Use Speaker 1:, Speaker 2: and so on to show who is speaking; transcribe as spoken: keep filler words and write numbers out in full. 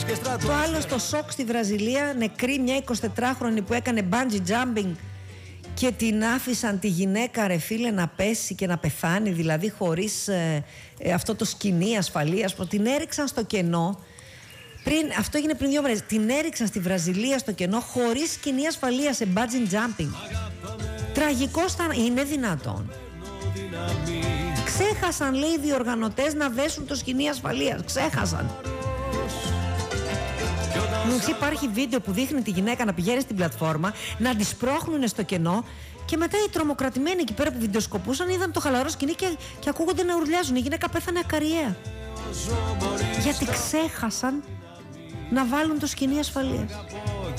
Speaker 1: Το άλλο στο σοκ στη Βραζιλία, νεκρή μια εικοσιτετράχρονη που έκανε bungee jumping και την άφησαν τη γυναίκα, ρε φίλε, να πέσει και να πεθάνει, δηλαδή χωρίς ε, ε, αυτό το σκηνή ασφαλείας, που την έριξαν στο κενό. Πριν, αυτό έγινε πριν δύο μέρες. Την έριξαν στη Βραζιλία στο κενό χωρίς σκηνή ασφαλείας σε bungee jumping. Τραγικός θα είναι δυνατόν. Ξέχασαν, λέει, οι διοργανωτές να δέσουν το σκηνή ασφαλείας. Ξέχασαν. Μου υπάρχει βίντεο που δείχνει τη γυναίκα να πηγαίνει στην πλατφόρμα, να τη σπρώχνουν στο κενό και μετά οι τρομοκρατημένοι εκεί πέρα που βιντεοσκοπούσαν είδαν το χαλαρό σκηνή και, και ακούγονται να ουρλιάζουν. Η γυναίκα πέθανε ακαριέα. Γιατί ξέχασαν να βάλουν το σκηνή ασφαλείας.